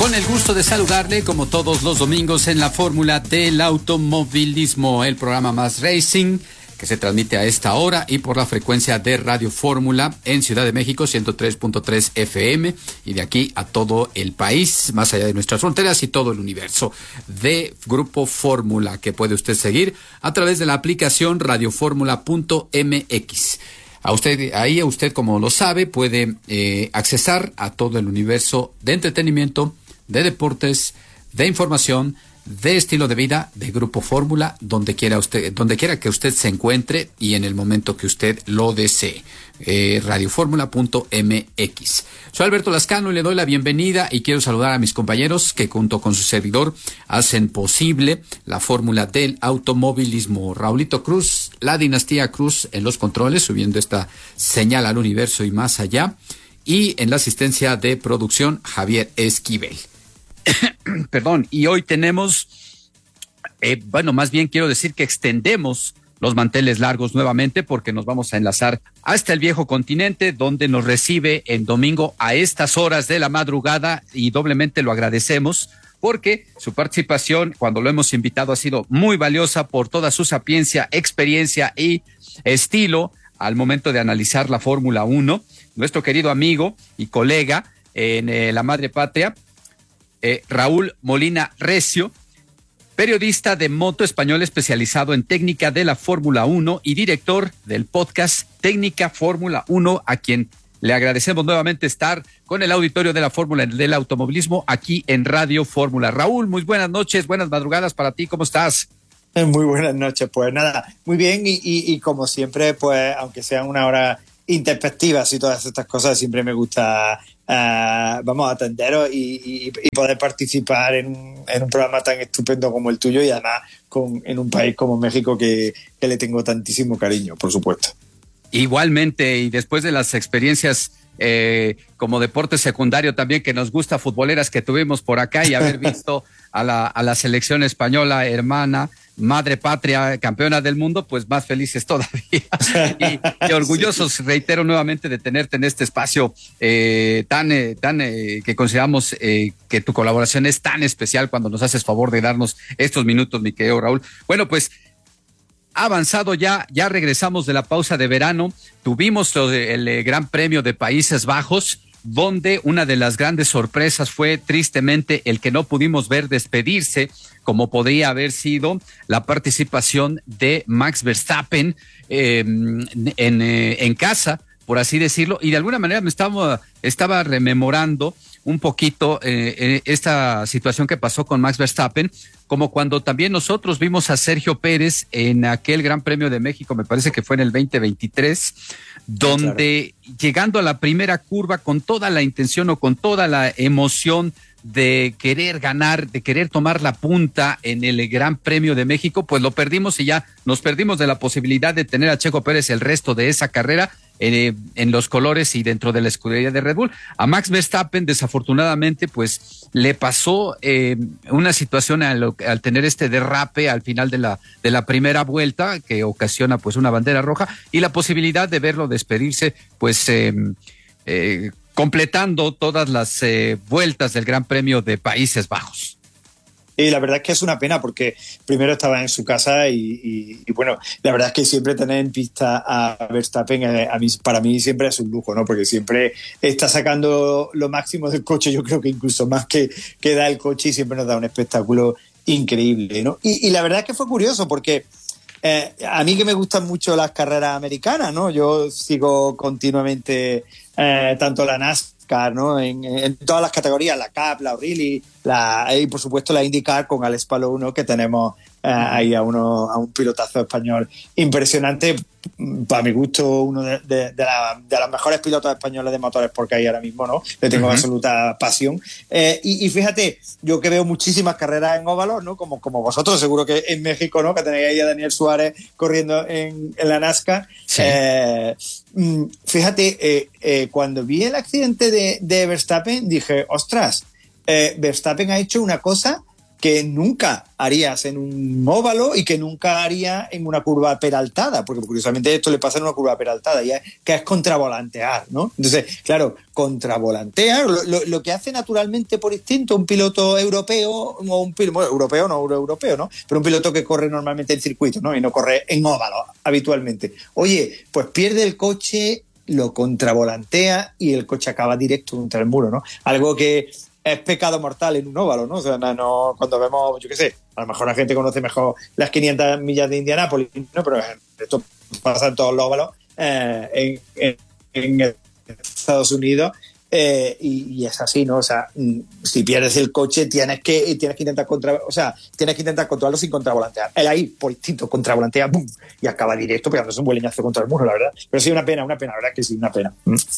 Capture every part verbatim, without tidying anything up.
Con el gusto de saludarle, como todos los domingos, en la Fórmula del Automovilismo, el programa más racing que se transmite a esta hora y por la frecuencia de Radio Fórmula en Ciudad de México, ciento tres punto tres F M, y de aquí a todo el país, más allá de nuestras fronteras y todo el universo de Grupo Fórmula, que puede usted seguir a través de la aplicación radio fórmula punto m x. A usted, ahí a usted, como lo sabe, puede eh, accesar a todo el universo de entretenimiento, de deportes, de información, de estilo de vida de Grupo Fórmula, donde quiera usted, donde quiera que usted se encuentre y en el momento que usted lo desee. Eh, radio fórmula punto m x. Soy Alberto Lascano y le doy la bienvenida y quiero saludar a mis compañeros que junto con su servidor hacen posible la Fórmula del Automovilismo. Raulito Cruz, la dinastía Cruz en los controles, subiendo esta señal al universo y más allá. Y en la asistencia de producción, Javier Esquivel. Perdón, y hoy tenemos, eh, bueno, más bien quiero decir que extendemos los manteles largos nuevamente porque nos vamos a enlazar hasta el viejo continente, donde nos recibe en domingo a estas horas de la madrugada, y doblemente lo agradecemos porque su participación cuando lo hemos invitado ha sido muy valiosa por toda su sapiencia, experiencia y estilo al momento de analizar la Fórmula uno. Nuestro querido amigo y colega en eh, la madre patria, Eh, Raúl Molina Recio, periodista de moto español especializado en técnica de la Fórmula uno y director del podcast Técnica Fórmula uno, a quien le agradecemos nuevamente estar con el auditorio de la Fórmula del Automovilismo aquí en Radio Fórmula. Raúl, muy buenas noches, buenas madrugadas para ti, ¿cómo estás? Muy buenas noches, pues nada, muy bien y, y, y como siempre, pues aunque sean una hora introspectivas y todas estas cosas, siempre me gusta Uh, vamos a atenderos y, y, y poder participar en un, en un programa tan estupendo como el tuyo y además con, en un país como México que, que le tengo tantísimo cariño, por supuesto. Igualmente, y después de las experiencias eh, como deporte secundario también que nos gusta, futboleras que tuvimos por acá, y haber visto a la, a la selección española, hermana, madre patria, campeona del mundo, pues más felices todavía y, y orgullosos, sí. Reitero nuevamente, de tenerte en este espacio eh, tan, eh, tan eh, que consideramos eh, que tu colaboración es tan especial cuando nos haces favor de darnos estos minutos, mi querido Raúl. Bueno, pues avanzado ya, ya regresamos de la pausa de verano, tuvimos lo de, el eh, Gran Premio de Países Bajos, donde una de las grandes sorpresas fue tristemente el que no pudimos ver despedirse, como podría haber sido la participación de Max Verstappen eh, en, eh, en casa, por así decirlo, y de alguna manera me estaba, estaba rememorando un poquito eh, eh, esta situación que pasó con Max Verstappen, como cuando también nosotros vimos a Sergio Pérez en aquel Gran Premio de México, me parece que fue en el veinte veintitrés, donde claro, llegando a la primera curva con toda la intención o con toda la emoción de querer ganar, de querer tomar la punta en el Gran Premio de México, pues lo perdimos y ya nos perdimos de la posibilidad de tener a Checo Pérez el resto de esa carrera eh, en los colores y dentro de la escudería de Red Bull. A Max Verstappen, desafortunadamente, pues le pasó eh, una situación al, al tener este derrape al final de la, de la primera vuelta que ocasiona pues una bandera roja y la posibilidad de verlo despedirse pues eh, eh, completando todas las eh, vueltas del Gran Premio de Países Bajos. Y la verdad es que es una pena porque primero estaba en su casa y, y, y bueno, la verdad es que siempre tener en pista a Verstappen eh, a mí, para mí siempre es un lujo, ¿no? Porque siempre está sacando lo máximo del coche, yo creo que incluso más que, que da el coche, y siempre nos da un espectáculo increíble, ¿no? Y, y la verdad es que fue curioso porque eh, a mí que me gustan mucho las carreras americanas, ¿no? Yo sigo continuamente eh, tanto la NASCAR, ¿no? En, en todas las categorías, la Cup, la O'Reilly, la, y por supuesto la IndyCar con Alex Palou, ¿no? Que tenemos eh, ahí a, uno, a un pilotazo español impresionante, para mi gusto uno de, de, de, la, de los mejores pilotos españoles de motores porque hay ahora mismo, ¿no? Le tengo uh-huh. absoluta pasión. Eh, y, y fíjate, yo que veo muchísimas carreras en óvalos, ¿no? Como, como vosotros, seguro que en México, ¿no? Que tenéis ahí a Daniel Suárez corriendo en, en la NASCAR. Sí. Eh, fíjate, eh, eh, cuando vi el accidente de, de Verstappen, dije, ostras, eh, Verstappen ha hecho una cosa que nunca harías en un óvalo y que nunca harías en una curva peraltada, porque curiosamente esto le pasa en una curva peraltada, y es, que es contravolantear, ¿no? Entonces, claro, contravolantear, lo, lo, lo que hace naturalmente por instinto un piloto europeo, o un piloto, bueno, europeo no, europeo, ¿no? Pero un piloto que corre normalmente en circuito, ¿no? Y no corre en óvalo habitualmente. Oye, pues pierde el coche, lo contravolantea y el coche acaba directo contra el muro, ¿no? Algo que es pecado mortal en un óvalo, ¿no? O sea, no, no, cuando vemos, yo qué sé, a lo mejor la gente conoce mejor las quinientas millas de Indianápolis, ¿no? Pero esto pasa en todos los óvalos eh, en, en, en Estados Unidos eh, y, y es así, ¿no? O sea, si pierdes el coche tienes que tienes que intentar contra, o sea, tienes que intentar controlarlo sin contravolantear. Él ahí, por instinto, contravolantea, ¡bum! Y acaba directo pegándose un buen leñazo contra el muro, la verdad. Pero sí, una pena, una pena, la verdad que sí, una pena.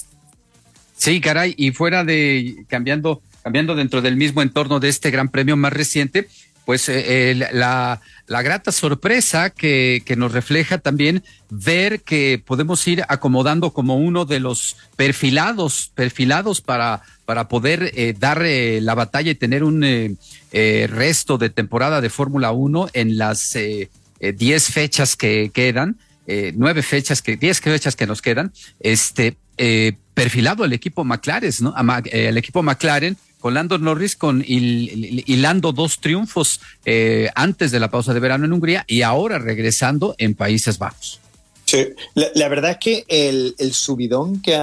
Sí, caray, y fuera de, cambiando... Cambiando dentro del mismo entorno de este gran premio más reciente, pues eh, eh, la, la grata sorpresa que, que nos refleja también ver que podemos ir acomodando como uno de los perfilados, perfilados para, para poder eh, dar eh, la batalla y tener un eh, eh, resto de temporada de Fórmula uno en las eh, eh, diez fechas que quedan, eh, nueve fechas que, diez fechas que nos quedan, este, eh, perfilado el equipo McLaren, ¿no? El equipo McLaren, con Lando Norris, con hil, hilando dos triunfos eh, antes de la pausa de verano en Hungría y ahora regresando en Países Bajos. Sí, la, la verdad es que el, el subidón que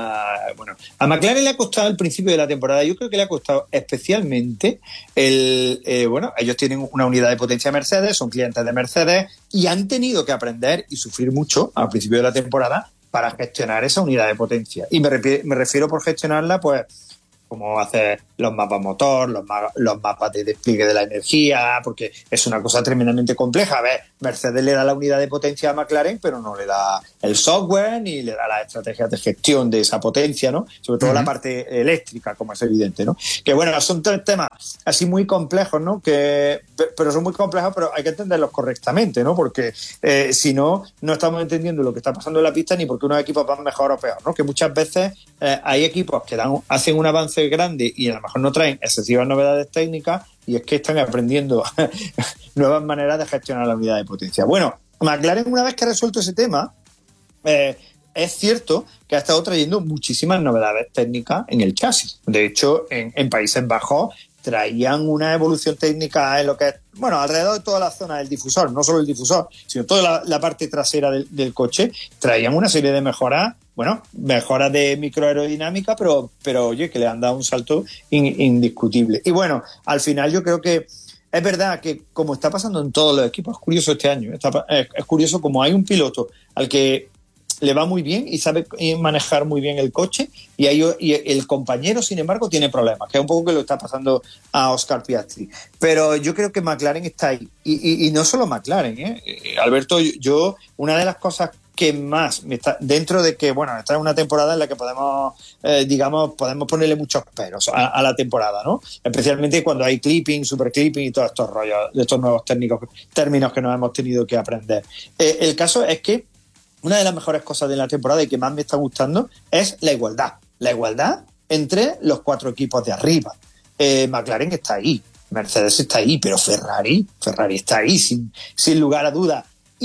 a, bueno, a McLaren le ha costado al principio de la temporada, yo creo que le ha costado especialmente el, eh, bueno, ellos tienen una unidad de potencia Mercedes, son clientes de Mercedes y han tenido que aprender y sufrir mucho al principio de la temporada para gestionar esa unidad de potencia. Y me, refiero, me refiero por gestionarla, pues, como hacer los mapas motor, los, ma- los mapas de despliegue de la energía, porque es una cosa tremendamente compleja. A ver, Mercedes le da la unidad de potencia a McLaren, pero no le da el software ni le da las estrategias de gestión de esa potencia, ¿no? Sobre todo uh-huh. la parte eléctrica, como es evidente, ¿no? Que bueno, son tres temas así muy complejos, ¿no? Que, pero son muy complejos, pero hay que entenderlos correctamente, ¿no? Porque eh, si no, no estamos entendiendo lo que está pasando en la pista ni por qué unos equipos van mejor o peor, ¿no? Que muchas veces eh, hay equipos que dan, hacen un avance grande y a lo mejor no traen excesivas novedades técnicas y es que están aprendiendo nuevas maneras de gestionar la unidad de potencia. Bueno, McLaren, una vez que ha resuelto ese tema, eh, es cierto que ha estado trayendo muchísimas novedades técnicas en el chasis. De hecho, en, en Países Bajos traían una evolución técnica en lo que es, bueno, alrededor de toda la zona del difusor, no solo el difusor, sino toda la, la parte trasera del, del coche, traían una serie de mejoras, bueno, mejoras de microaerodinámica, pero, pero oye, que le han dado un salto in, indiscutible. Y bueno, al final yo creo que es verdad que, como está pasando en todos los equipos, es curioso este año, está, es, es curioso como hay un piloto al que le va muy bien y sabe manejar muy bien el coche y, hay, y el compañero, sin embargo, tiene problemas, que es un poco que lo está pasando a Oscar Piastri. Pero yo creo que McLaren está ahí. Y, y, y no solo McLaren, ¿eh? Alberto, yo, una de las cosas que más me está, dentro de que, bueno, esta es una temporada en la que podemos, eh, digamos, podemos ponerle muchos peros a, a la temporada, ¿no? Especialmente cuando hay clipping, super clipping y todos estos rollos, de estos nuevos técnicos, términos que nos hemos tenido que aprender. Eh, el caso es que una de las mejores cosas de la temporada y que más me está gustando es la igualdad. La igualdad entre los cuatro equipos de arriba. Eh, McLaren está ahí, Mercedes está ahí, pero Ferrari, Ferrari está ahí sin, sin lugar a dudas.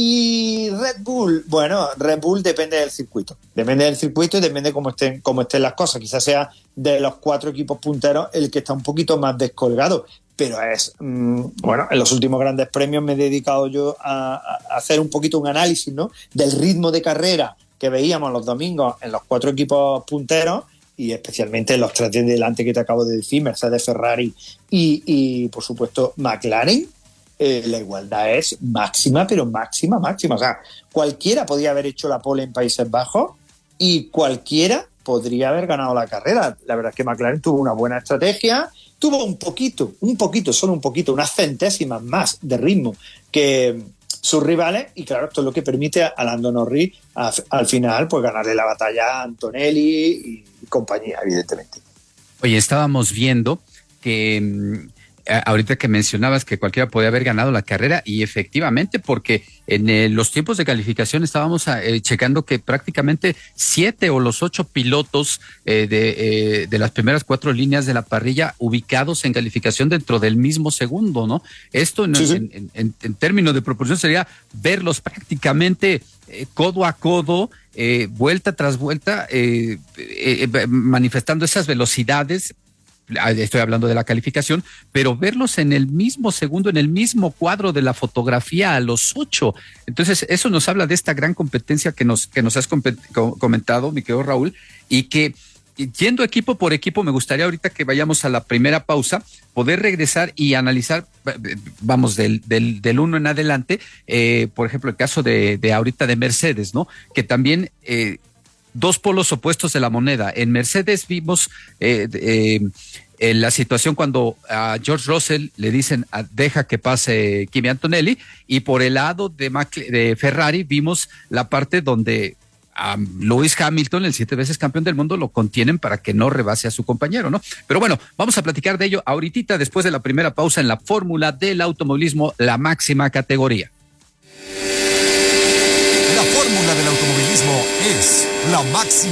Y Red Bull, bueno, Red Bull depende del circuito. Depende del circuito y depende cómo estén, cómo estén las cosas. Quizás sea de los cuatro equipos punteros el que está un poquito más descolgado. Pero es, mmm, bueno, en los últimos grandes premios me he dedicado yo a, a hacer un poquito un análisis, ¿no?, del ritmo de carrera que veíamos los domingos en los cuatro equipos punteros y especialmente en los tres de delante que te acabo de decir, Mercedes, Ferrari y, y por supuesto, McLaren. Eh, la igualdad es máxima, pero máxima, máxima. O sea, cualquiera podía haber hecho la pole en Países Bajos y cualquiera podría haber ganado la carrera. La verdad es que McLaren tuvo una buena estrategia, tuvo un poquito, un poquito, solo un poquito, unas centésimas más de ritmo que sus rivales, y claro, esto es lo que permite a Lando Norris a, al final pues ganarle la batalla a Antonelli y compañía, evidentemente. Oye, estábamos viendo que ahorita que mencionabas que cualquiera podía haber ganado la carrera, y efectivamente, porque en eh, los tiempos de calificación estábamos eh, checando que prácticamente siete o los ocho pilotos eh, de, eh, de las primeras cuatro líneas de la parrilla ubicados en calificación dentro del mismo segundo, ¿no? Esto en, sí, sí. en, en, en, en términos de proporción sería verlos prácticamente eh, codo a codo, eh, vuelta tras vuelta, eh, eh, eh, manifestando esas velocidades. Estoy hablando de la calificación, pero verlos en el mismo segundo, en el mismo cuadro de la fotografía a los ocho. Entonces, eso nos habla de esta gran competencia que nos, que nos has comentado, mi querido Raúl, y que yendo equipo por equipo, me gustaría ahorita que vayamos a la primera pausa, poder regresar y analizar, vamos, del, del, del uno en adelante, eh, por ejemplo, el caso de, de ahorita de Mercedes, ¿no? Que también... Eh, dos polos opuestos de la moneda. En Mercedes vimos eh, eh, eh, la situación cuando a George Russell le dicen a, deja que pase Kimi Antonelli, y por el lado de, Macle- de Ferrari vimos la parte donde a Lewis Hamilton, el siete veces campeón del mundo, lo contienen para que no rebase a su compañero, ¿no? Pero bueno, vamos a platicar de ello ahorita después de la primera pausa en la fórmula del automovilismo, la máxima categoría. La fórmula del automovilismo es la máxima